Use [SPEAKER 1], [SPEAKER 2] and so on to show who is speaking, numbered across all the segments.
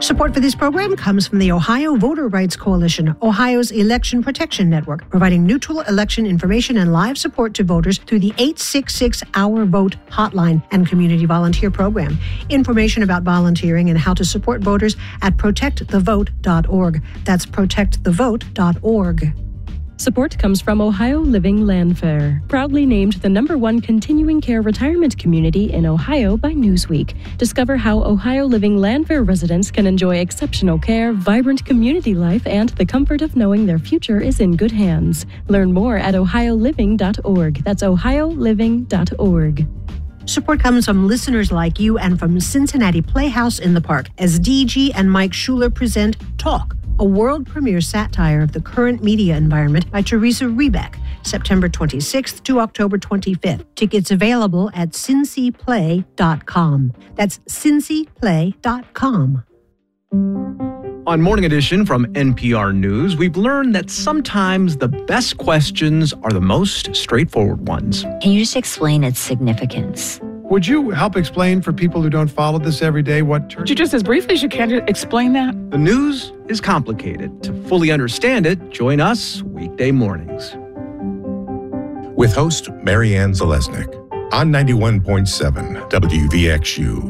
[SPEAKER 1] Support for this program comes from the Ohio Voter Rights Coalition, Ohio's election protection network, providing neutral election information and live support to voters through the 866 Our Vote hotline and community volunteer program. Information about volunteering and how to support voters at protectthevote.org. That's protectthevote.org.
[SPEAKER 2] Support comes from Ohio Living Landfair, proudly named the #1 continuing care retirement community in Ohio by Newsweek. Discover how Ohio Living Landfair residents can enjoy exceptional care, vibrant community life, and the comfort of knowing their future is in good hands. Learn more at ohioliving.org. That's ohioliving.org.
[SPEAKER 1] Support comes from listeners like you and from Cincinnati Playhouse in the Park as DG and Mike Schuler present Talk, a world premiere satire of the current media environment by Teresa Rebeck, September 26th to October 25th. Tickets available at cincyplay.com. That's cincyplay.com.
[SPEAKER 3] On Morning Edition from NPR News, we've learned that sometimes the best questions are the most straightforward ones.
[SPEAKER 4] Can you just explain its significance?
[SPEAKER 5] Would you help explain for people who don't follow this every day what...
[SPEAKER 6] Would you just as briefly as you can explain that?
[SPEAKER 3] The news is complicated. To fully understand it, join us weekday mornings.
[SPEAKER 7] With host Marianne Zalesnik on 91.7 WVXU.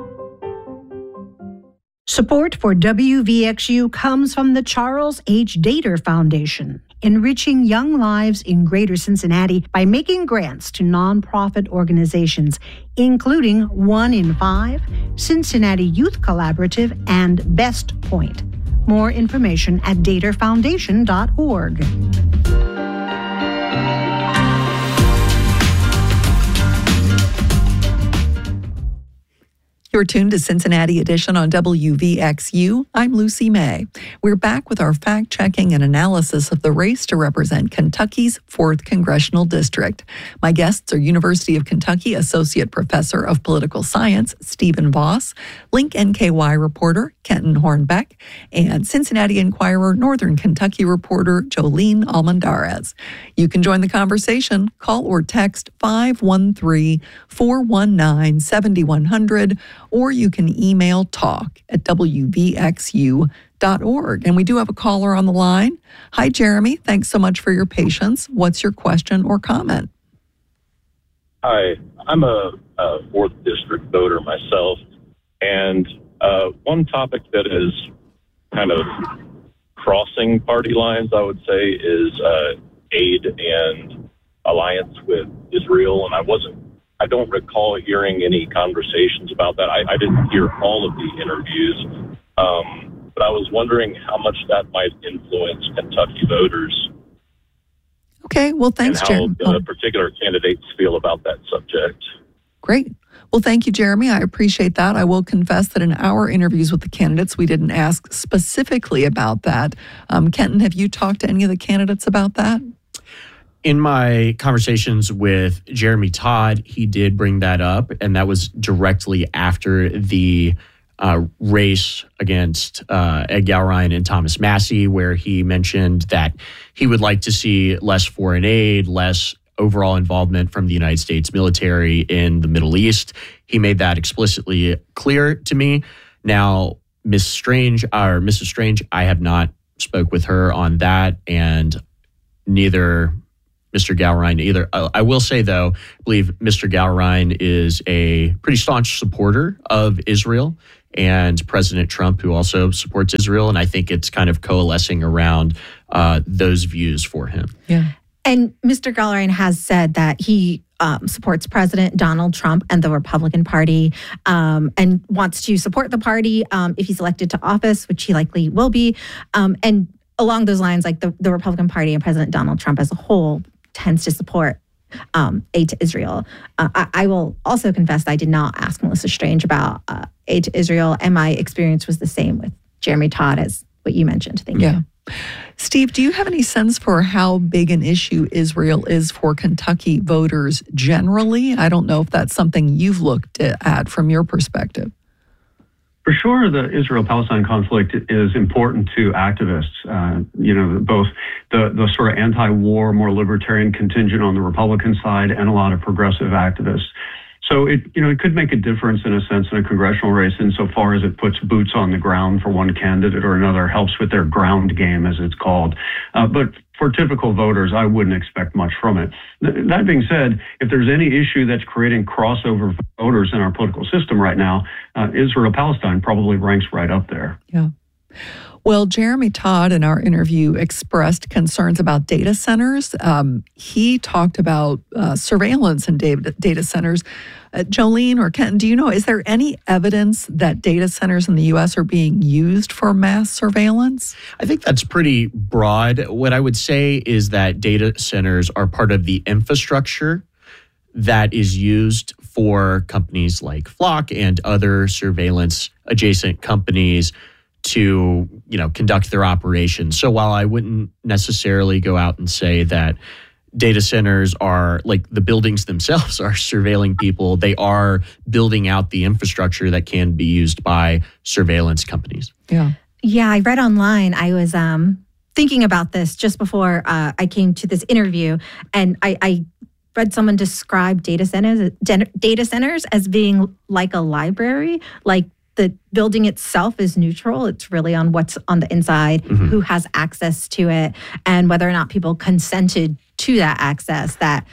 [SPEAKER 1] Support for WVXU comes from the Charles H. Dater Foundation, enriching young lives in Greater Cincinnati by making grants to nonprofit organizations, including 1 in 5, Cincinnati Youth Collaborative, and Best Point. More information at daterfoundation.org.
[SPEAKER 8] You're tuned to Cincinnati Edition on WVXU. I'm Lucy May. We're back with our fact-checking and analysis of the race to represent Kentucky's 4th Congressional District. My guests are University of Kentucky Associate Professor of Political Science, Stephen Voss, Link NKY reporter, Kenton Hornbeck, and Cincinnati Enquirer Northern Kentucky reporter, Jolene Almendarez. You can join the conversation. Call or text 513-419-7100, or you can email talk@wvxu.org. And we do have a caller on the line. Hi, Jeremy. Thanks so much for your patience. What's your question or comment?
[SPEAKER 9] Hi, I'm a 4th District voter myself, and one topic that is kind of crossing party lines, I would say, is aid and alliance with Israel, and I don't recall hearing any conversations about that. I didn't hear all of the interviews, but I was wondering how much that might influence Kentucky voters.
[SPEAKER 8] Okay, well, thanks, Jeremy.
[SPEAKER 9] And how particular candidates feel about that subject.
[SPEAKER 8] Great. Well, thank you, Jeremy. I appreciate that. I will confess that in our interviews with the candidates, we didn't ask specifically about that. Kenton, have you talked to any of the candidates about that?
[SPEAKER 10] In my conversations with Jeremy Todd, he did bring that up, and that was directly after the race against Ed Gowrine and Thomas Massie, where he mentioned that he would like to see less foreign aid, less overall involvement from the United States military in the Middle East. He made that explicitly clear to me. Now, Mrs. Strange, I have not spoke with her on that, and neither Mr. Gowrine either. I will say, though, I believe Mr. Gowrine is a pretty staunch supporter of Israel and President Trump, who also supports Israel. And I think it's kind of coalescing around those views for him.
[SPEAKER 8] Yeah.
[SPEAKER 11] And Mr. Gowrine has said that he supports President Donald Trump and the Republican Party and wants to support the party if he's elected to office, which he likely will be. And along those lines, like the Republican Party and President Donald Trump as a whole tends to support aid to Israel. I will also confess that I did not ask Melissa Strange about aid to Israel, and my experience was the same with Jeremy Todd as what you mentioned. Thank you.
[SPEAKER 8] Steve, do you have any sense for how big an issue Israel is for Kentucky voters generally? I don't know if that's something you've looked at from your perspective.
[SPEAKER 12] For sure, the Israel-Palestine conflict is important to activists. Both the sort of anti-war, more libertarian contingent on the Republican side and a lot of progressive activists. So it could make a difference in a sense in a congressional race insofar as it puts boots on the ground for one candidate or another, helps with their ground game, as it's called. But for typical voters, I wouldn't expect much from it. That being said, if there's any issue that's creating crossover voters in our political system right now, Israel-Palestine probably ranks right up there.
[SPEAKER 8] Yeah. Well, Jeremy Todd in our interview expressed concerns about data centers. He talked about surveillance in data centers. Jolene or Kenton, do you know, is there any evidence that data centers in the U.S. are being used for mass surveillance?
[SPEAKER 10] I think that's pretty broad. What I would say is that data centers are part of the infrastructure that is used for companies like Flock and other surveillance adjacent companies to, conduct their operations. So while I wouldn't necessarily go out and say that data centers are like the buildings themselves are surveilling people, they are building out the infrastructure that can be used by surveillance companies.
[SPEAKER 8] Yeah.
[SPEAKER 11] Yeah, I read online. I was thinking about this just before I came to this interview, and I read someone describe data centers as being like a library, like the building itself is neutral. It's really on what's on the inside, who has access to it, and whether or not people consented to that access that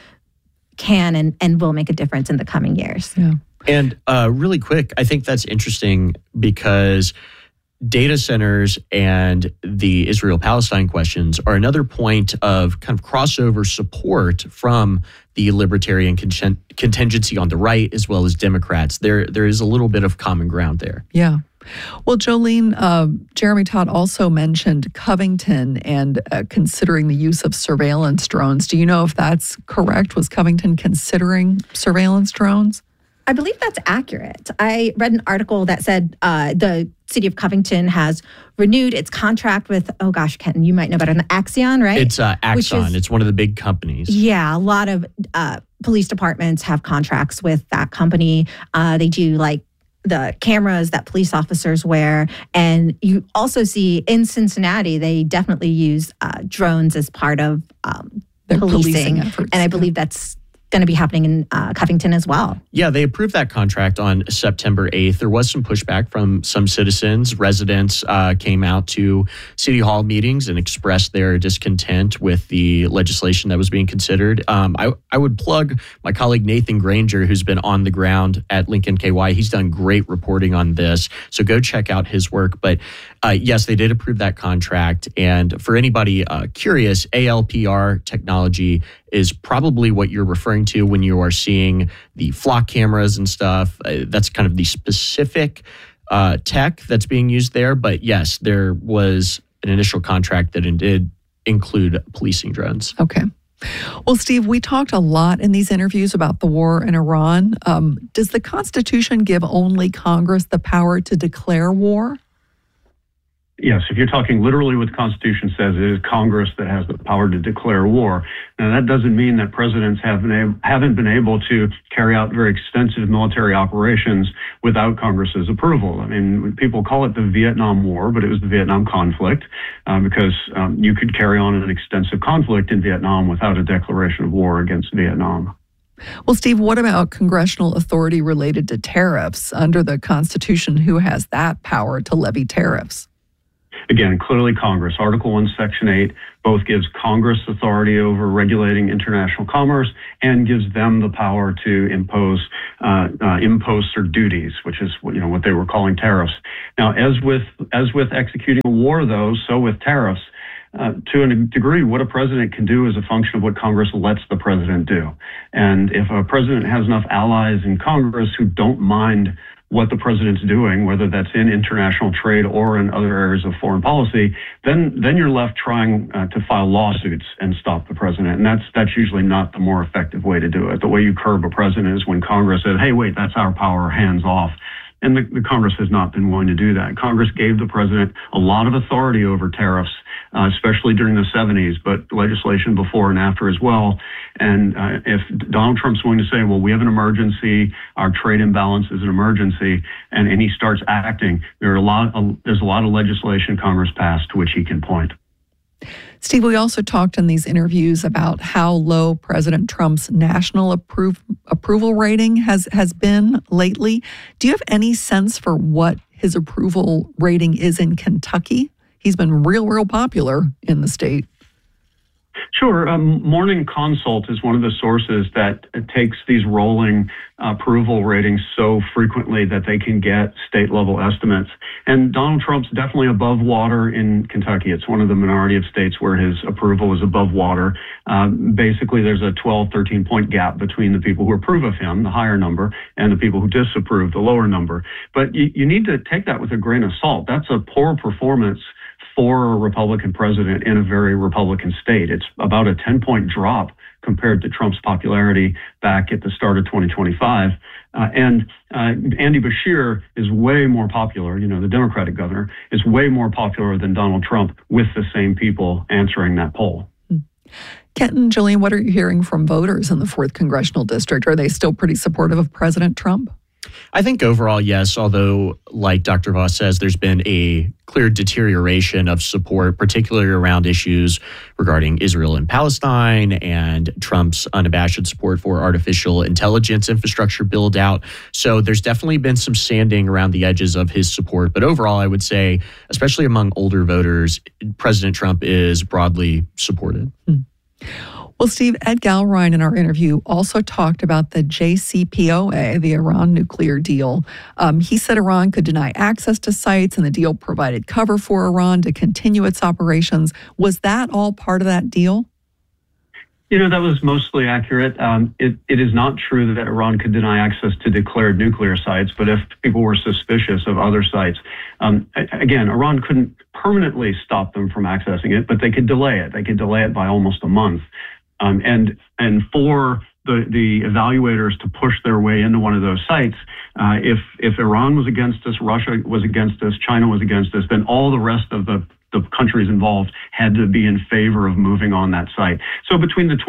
[SPEAKER 11] can and will make a difference in the coming years.
[SPEAKER 8] Yeah.
[SPEAKER 10] And really quick, I think that's interesting because data centers and the Israel-Palestine questions are another point of kind of crossover support from the libertarian contingency on the right as well as Democrats. There is a little bit of common ground there.
[SPEAKER 8] Yeah. Well, Jolene, Jeremy Todd also mentioned Covington and considering the use of surveillance drones. Do you know if that's correct? Was Covington considering surveillance drones?
[SPEAKER 11] I believe that's accurate. I read an article that said the city of Covington has renewed its contract with, Kenton, you might know better than Axion, right?
[SPEAKER 10] It's Axon. It's one of the big companies.
[SPEAKER 11] Yeah, a lot of police departments have contracts with that company. They do like the cameras that police officers wear. And you also see in Cincinnati, they definitely use drones as part of
[SPEAKER 8] their
[SPEAKER 11] policing
[SPEAKER 8] efforts.
[SPEAKER 11] And I believe that's going to be happening in Covington as well.
[SPEAKER 10] Yeah, they approved that contract on September 8th. There was some pushback from some citizens. Residents came out to City Hall meetings and expressed their discontent with the legislation that was being considered. I would plug my colleague Nathan Granger, who's been on the ground at Lincoln KY. He's done great reporting on this, so go check out his work. But yes, they did approve that contract. And for anybody curious, ALPR technology is probably what you're referring to when you are seeing the Flock cameras and stuff. That's kind of the specific tech that's being used there. But yes, there was an initial contract that did include policing drones.
[SPEAKER 8] Okay. Well, Steve, we talked a lot in these interviews about the war in Iran. Does the Constitution give only Congress the power to declare war?
[SPEAKER 12] Yes, if you're talking literally what the Constitution says, it is Congress that has the power to declare war. Now, that doesn't mean that presidents haven't been able to carry out very extensive military operations without Congress's approval. I mean, people call it the Vietnam War, but it was the Vietnam conflict because you could carry on an extensive conflict in Vietnam without a declaration of war against Vietnam.
[SPEAKER 8] Well, Steve, what about congressional authority related to tariffs? Under the Constitution, who has that power to levy tariffs?
[SPEAKER 12] Again, clearly Congress. Article 1, Section 8 both gives Congress authority over regulating international commerce and gives them the power to impose imposts or duties, which is what they were calling tariffs. Now, as with executing a war, though, so with tariffs, to a degree, what a president can do is a function of what Congress lets the president do. And if a president has enough allies in Congress who don't mind what the president's doing, whether that's in international trade or in other areas of foreign policy, then you're left trying to file lawsuits and stop the president. And that's usually not the more effective way to do it. The way you curb a president is when Congress says, hey, wait, that's our power, hands off. And the Congress has not been willing to do that. Congress gave the president a lot of authority over tariffs, especially during the 70s, but legislation before and after as well. And if Donald Trump's willing to say, well, we have an emergency, our trade imbalance is an emergency, and he starts acting, there's a lot of legislation Congress passed to which he can point.
[SPEAKER 8] Steve, we also talked in these interviews about how low President Trump's national approval rating has been lately. Do you have any sense for what his approval rating is in Kentucky? He's been real popular in the state.
[SPEAKER 12] Sure. Morning Consult is one of the sources that takes these rolling approval ratings so frequently that they can get state-level estimates. And Donald Trump's definitely above water in Kentucky. It's one of the minority of states where his approval is above water. Basically, there's a 12, 13-point gap between the people who approve of him, the higher number, and the people who disapprove, the lower number. But you need to take that with a grain of salt. That's a poor performance for a Republican president in a very Republican state. It's about a 10-point drop compared to Trump's popularity back at the start of 2025. And Andy Beshear is way more popular, the Democratic governor, is way more popular than Donald Trump with the same people answering that poll.
[SPEAKER 8] Kenton, Jillian, what are you hearing from voters in the 4th Congressional District? Are they still pretty supportive of President Trump?
[SPEAKER 10] I think overall, yes, although like Dr. Voss says, there's been a clear deterioration of support, particularly around issues regarding Israel and Palestine and Trump's unabashed support for artificial intelligence infrastructure build out. So there's definitely been some sanding around the edges of his support. But overall, I would say, especially among older voters, President Trump is broadly supported.
[SPEAKER 8] Well, Steve, Ed Gallrein in our interview also talked about the JCPOA, the Iran nuclear deal. He said Iran could deny access to sites and the deal provided cover for Iran to continue its operations. Was that all part of that deal?
[SPEAKER 12] That was mostly accurate. It is not true that Iran could deny access to declared nuclear sites, but if people were suspicious of other sites, again, Iran couldn't permanently stop them from accessing it, but they could delay it. They could delay it by almost a month. And for the evaluators to push their way into one of those sites, if Iran was against us, Russia was against us, China was against us, then all the rest of the countries involved had to be in favor of moving on that site. So between the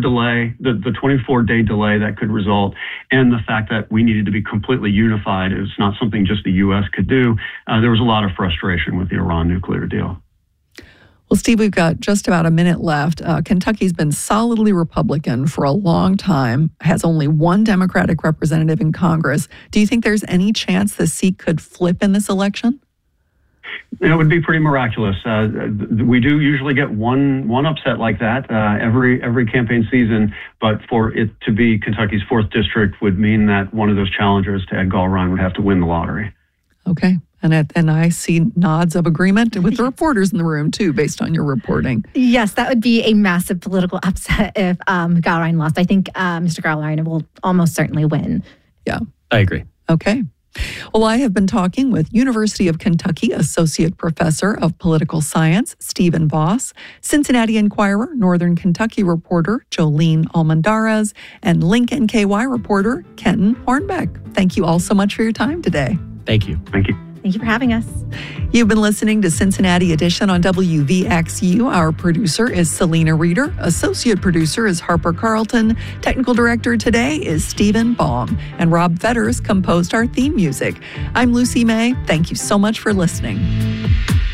[SPEAKER 12] 24-day delay that could result and the fact that we needed to be completely unified, it's not something just the U.S. could do, there was a lot of frustration with the Iran nuclear deal.
[SPEAKER 8] Well, Steve, we've got just about a minute left. Kentucky's been solidly Republican for a long time, has only one Democratic representative in Congress. Do you think there's any chance the seat could flip in this election?
[SPEAKER 12] It would be pretty miraculous. We do usually get one upset like that every campaign season, but for it to be Kentucky's 4th district would mean that one of those challengers to Ed Gallrein would have to win the lottery.
[SPEAKER 8] Okay. And I see nods of agreement with the reporters in the room, too, based on your reporting.
[SPEAKER 11] Yes, that would be a massive political upset if Gallrein lost. I think Mr. Gallrein will almost certainly win.
[SPEAKER 8] Yeah.
[SPEAKER 10] I agree.
[SPEAKER 8] Okay. Well, I have been talking with University of Kentucky Associate Professor of Political Science, Stephen Voss, Cincinnati Enquirer, Northern Kentucky reporter, Jolene Almendarez, and Lincoln KY reporter, Kenton Hornbeck. Thank you all so much for your time today.
[SPEAKER 10] Thank you.
[SPEAKER 12] Thank you.
[SPEAKER 11] Thank you for having us.
[SPEAKER 8] You've been listening to Cincinnati Edition on WVXU. Our producer is Selena Reeder. Associate producer is Harper Carlton. Technical director today is Stephen Baum. And Rob Fetters composed our theme music. I'm Lucy May. Thank you so much for listening.